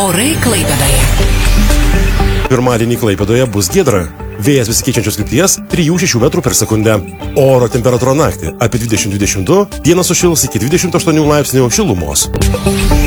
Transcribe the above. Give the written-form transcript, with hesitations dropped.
Orai Klaipėdoje. Pirmadienį Klaipėdoje bus giedra. Vėjas besikeičiančios krypties 3–6 metrų per sekundę. Oro temperatūra naktį apie 20–22, dieną sušils iki 28 laipsnių šilumos.